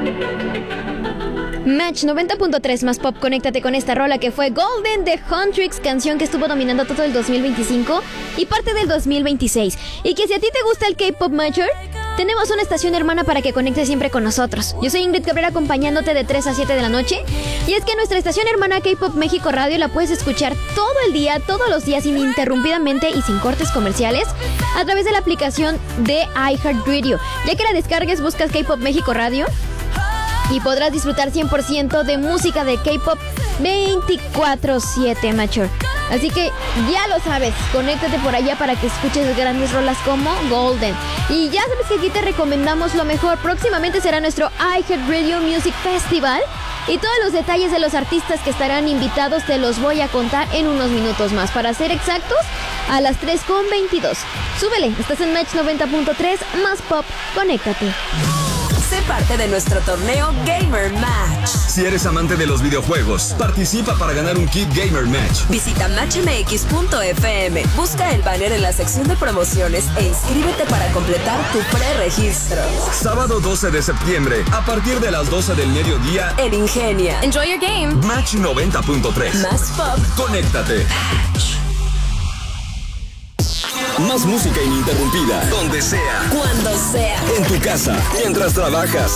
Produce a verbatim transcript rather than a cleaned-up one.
Match noventa punto tres más pop, conéctate con esta rola que fue Golden de Huntrix, canción que estuvo dominando todo el dos mil veinticinco y parte del dos mil veintiséis. Y que si a ti te gusta el K-Pop Major, tenemos una estación hermana para que conectes siempre con nosotros. Yo soy Ingrid Cabrera acompañándote de tres a siete de la noche. Y es que nuestra estación hermana K-Pop México Radio la puedes escuchar todo el día, todos los días, ininterrumpidamente y sin cortes comerciales a través de la aplicación de iHeartRadio. Ya que la descargues, buscas K-Pop México Radio y podrás disfrutar cien por ciento de música de K-Pop veinticuatro siete, macho. Así que ya lo sabes, conéctate por allá para que escuches grandes rolas como Golden. Y ya sabes que aquí te recomendamos lo mejor. Próximamente será nuestro iHeartRadio Music Festival. Y todos los detalles de los artistas que estarán invitados te los voy a contar en unos minutos más. Para ser exactos, a las tres con veintidós. Súbele, estás en Match noventa punto tres más pop, conéctate. Sé parte de nuestro torneo Gamer Match. Si eres amante de los videojuegos, participa para ganar un kit Gamer Match. Visita match m x punto f m, busca el banner en la sección de promociones e inscríbete para completar tu preregistro. Sábado doce de septiembre, a partir de las doce del mediodía, en Ingenia. Enjoy your game. Match noventa punto tres. Más pop. Conéctate. Más música ininterrumpida, donde sea, cuando sea, en tu casa, mientras trabajas,